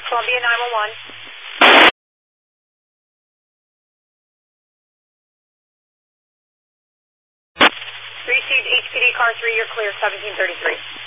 Columbia 911. Received HPD car 3, you're clear, 1733.